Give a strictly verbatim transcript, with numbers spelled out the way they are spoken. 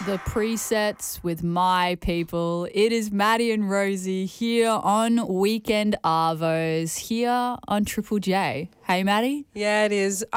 The presets with my people. It is Maddie and Rosie here on Weekend Arvos, here on Triple J. Hey, Maddie? Yeah, it is.